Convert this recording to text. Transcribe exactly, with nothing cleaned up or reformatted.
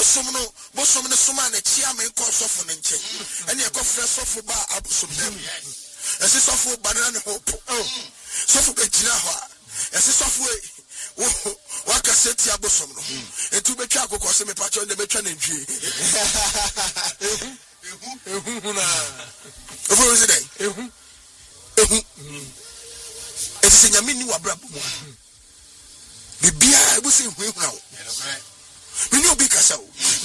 bosom no bosom no soma na chia me ko sofo ne nche ene e ko frɛ sofo ba abosom dem ese sofo ba na ne hope sofo be gina ho a ese sofo e waka seti abosom no etu betwa akokɔ se me pacho ne betwa na ntwie ehu ehu na ofo se dai ehu ehu ese nyame ni wabra bo mo bibia ebu se hu ehu na wo mini obi kasa wo